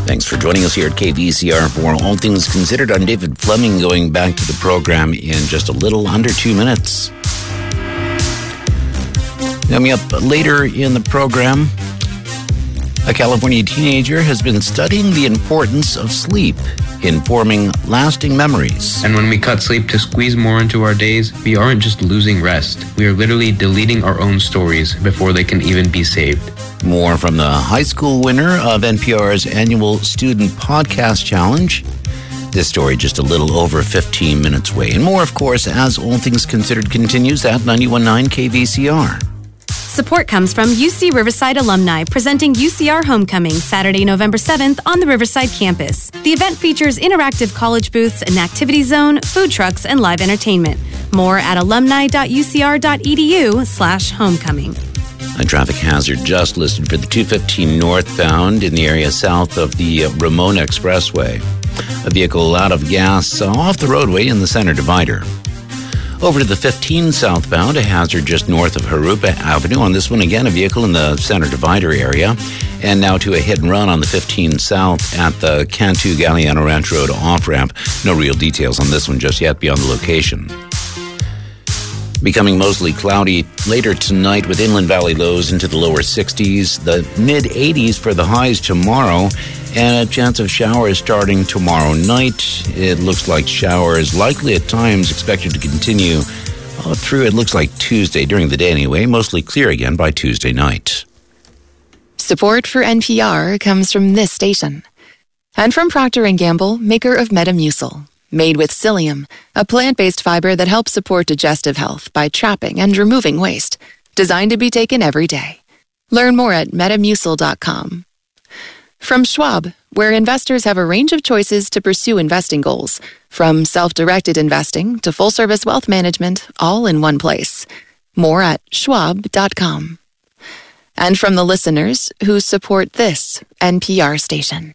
Thanks for joining us here at KVCR for All Things Considered. I'm David Fleming, going back to the program in just a little under 2 minutes. Coming up later in the program, a California teenager has been studying the importance of sleep in forming lasting memories. And when we cut sleep to squeeze more into our days, we aren't just losing rest. We are literally deleting our own stories before they can even be saved. More from the high school winner of NPR's annual Student Podcast Challenge. This story just a little over 15 minutes away. And more, of course, as All Things Considered continues at 91.9 KVCR. Support comes from UC Riverside alumni presenting UCR Homecoming Saturday, November 7th on the Riverside campus. The event features interactive college booths, an activity zone, food trucks, and live entertainment. More at alumni.ucr.edu/homecoming. A traffic hazard just listed for the 215 northbound in the area south of the Ramona Expressway. A vehicle out of gas off the roadway in the center divider. Over to the 15 southbound, a hazard just north of Harupa Avenue. On this one, again, a vehicle in the center divider area. And now to a hit and run on the 15 south at the Cantu Galiano Ranch Road off-ramp. No real details on this one just yet beyond the location. Becoming mostly cloudy later tonight with inland valley lows into the lower 60s, the mid-80s for the highs tomorrow, and a chance of showers starting tomorrow night. It looks like showers likely at times expected to continue through, it looks like Tuesday, during the day anyway, mostly clear again by Tuesday night. Support for NPR comes from this station and from Procter & Gamble, maker of Metamucil. Made with psyllium, a plant-based fiber that helps support digestive health by trapping and removing waste. Designed to be taken every day. Learn more at metamucil.com. From Schwab, where investors have a range of choices to pursue investing goals, from self-directed investing to full-service wealth management, all in one place. More at schwab.com. And from the listeners who support this NPR station.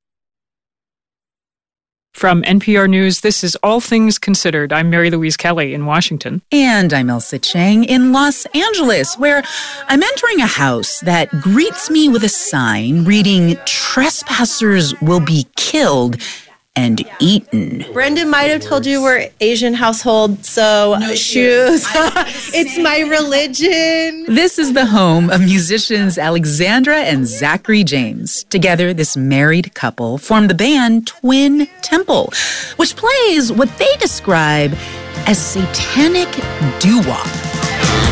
From NPR News, this is All Things Considered. I'm Mary Louise Kelly in Washington. And I'm Elsa Chang in Los Angeles, where I'm entering a house that greets me with a sign reading, "Trespassers will be killed and eaten." Brendan might have told you we're Asian household, so no shoes. It's my religion. This is the home of musicians Alexandra and Zachary James. Together, this married couple formed the band Twin Temple, which plays what they describe as satanic doo-wop.